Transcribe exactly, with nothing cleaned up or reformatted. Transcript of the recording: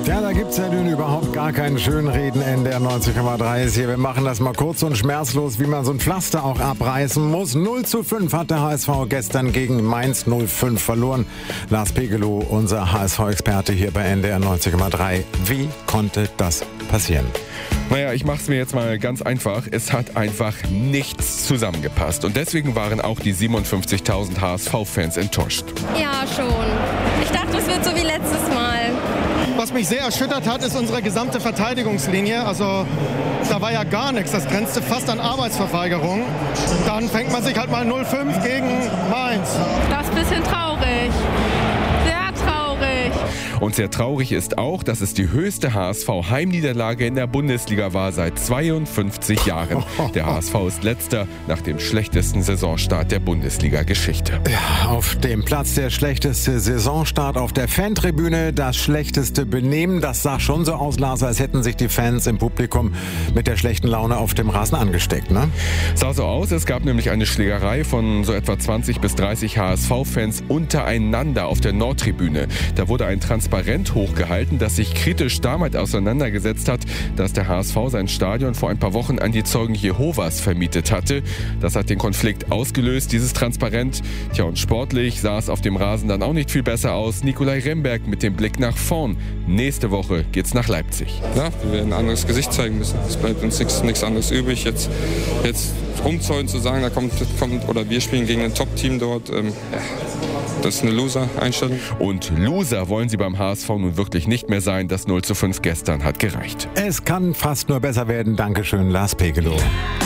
Ja, da gibt's ja nun überhaupt gar kein Schönreden. N D R neunzig Komma drei ist hier. Wir machen das mal kurz und schmerzlos, wie man so ein Pflaster auch abreißen muss. null zu fünf hat der H S V gestern gegen Mainz null fünf verloren. Lars Pegelow, unser H S V-Experte hier bei N D R neunzig Komma drei. Wie konnte das passieren? Naja, ich mach's mir jetzt mal ganz einfach. Es hat einfach nichts zusammengepasst. Und deswegen waren auch die siebenundfünfzigtausend H S V-Fans enttäuscht. Ja, schon. Ich dachte, es wird so wie letztes Mal. Was mich sehr erschüttert hat, ist unsere gesamte Verteidigungslinie. Also da war ja gar nichts. Das grenzte fast an Arbeitsverweigerung. Dann fängt man sich halt mal null fünf gegen Mainz. Das ist ein bisschen traurig. Sehr traurig. Und sehr traurig ist auch, dass es die höchste H S V-Heimniederlage in der Bundesliga war seit zweiundfünfzig Jahren. Der H S V ist letzter nach dem schlechtesten Saisonstart der Bundesliga-Geschichte. Ja, auf dem Platz der schlechteste Saisonstart, auf der Fantribüne das schlechteste Benehmen. Das sah schon so aus, Lars, als hätten sich die Fans im Publikum mit der schlechten Laune auf dem Rasen angesteckt, ne? Sah so aus, es gab nämlich eine Schlägerei von so etwa zwanzig bis dreißig H S V-Fans untereinander auf der Nordtribüne. Da wurde ein Transparent hochgehalten, das sich kritisch damit auseinandergesetzt hat, dass der H S V sein Stadion vor ein paar Wochen an die Zeugen Jehovas vermietet hatte. Das hat den Konflikt ausgelöst, dieses Transparent. Tja, und sportlich sah es auf dem Rasen dann auch nicht viel besser aus. Nikolai Remberg mit dem Blick nach vorn. Nächste Woche geht's nach Leipzig. Ja, wir werden ein anderes Gesicht zeigen müssen. Es bleibt uns nichts, nichts anderes übrig. Jetzt, jetzt umzäunen zu sagen, da kommt, kommt oder wir spielen gegen ein Top-Team dort. Ähm, ja. Das ist eine Loser-Einstellung. Und Loser wollen sie beim H S V nun wirklich nicht mehr sein. Das null zu fünf gestern hat gereicht. Es kann fast nur besser werden. Dankeschön, Lars Pegelow.